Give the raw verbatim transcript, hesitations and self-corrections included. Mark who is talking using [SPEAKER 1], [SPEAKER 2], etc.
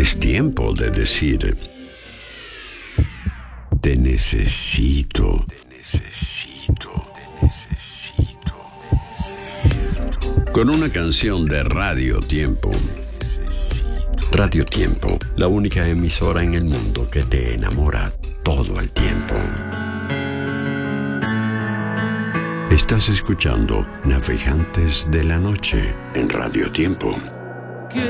[SPEAKER 1] Es tiempo de decir: te necesito, te necesito, te necesito, te necesito. Con una canción de Radio Tiempo. Te necesito. Radio Tiempo, la única emisora en el mundo que te enamora todo el tiempo. Estás escuchando Navegantes de la Noche en Radio Tiempo.